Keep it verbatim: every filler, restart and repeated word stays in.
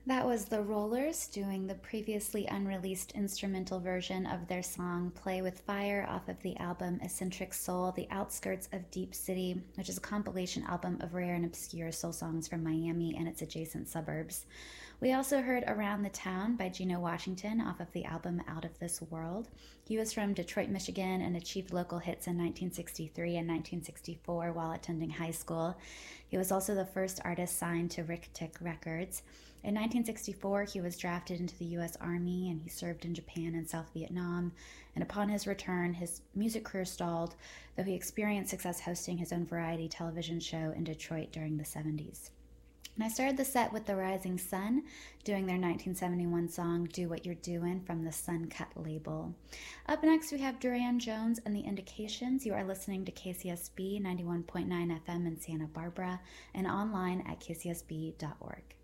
That was the Rollers doing the previously unreleased instrumental version of their song Play with Fire off of the album Eccentric Soul, The Outskirts of Deep City, which is a compilation album of rare and obscure soul songs from Miami and its adjacent suburbs. We also heard Around the Town by Geno Washington off of the album Out of This World. He was from Detroit, Michigan, and achieved local hits in nineteen sixty-three and nineteen sixty-four while attending high school. He was also the first artist signed to Rick Tick Records. In nineteen sixty-four, he was drafted into the U S Army and he served in Japan and South Vietnam. And upon his return, his music career stalled, though he experienced success hosting his own variety television show in Detroit during the seventies. And I started the set with The Rising Sun, doing their nineteen seventy-one song Do What You're Doing from the Sun Cut label. Up next, we have Duran Jones and the Indications. You are listening to K C S B ninety-one point nine F M in Santa Barbara and online at k c s b dot org.